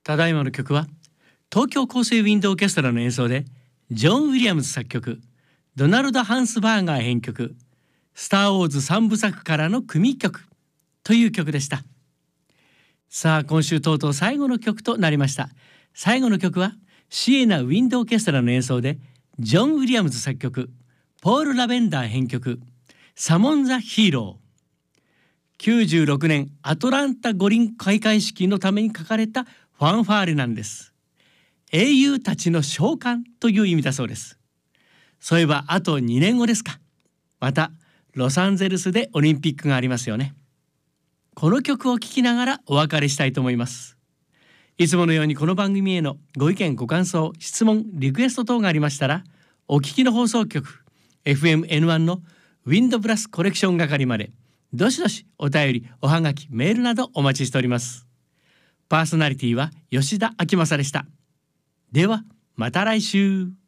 ただいまの曲は東京厚生ウィンドオーケストラの演奏でジョン・ウィリアムズ作曲、ドナルド・ハンスバーガー編曲、スター・ウォーズ3部作からの組曲という曲でした。さあ今週とうとう最後の曲となりました。最後の曲はシエナ・ウィンドオーケストラの演奏でジョン・ウィリアムズ作曲、ポール・ラベンダー編曲、サモン・ザ・ヒーロー。96年アトランタ五輪開会式のために書かれたファンファーレなんです。英雄たちの召喚という意味だそうです。そういえばあと2年後ですか。またロサンゼルスでオリンピックがありますよね。この曲を聴きながらお別れしたいと思います。いつものようにこの番組へのご意見ご感想、質問リクエスト等がありましたら、お聞きの放送局 FMN1 のウィンドブラスコレクション係までどしどしお便り、おはがき、メールなどお待ちしております。パーソナリティは吉田明正でした。ではまた来週。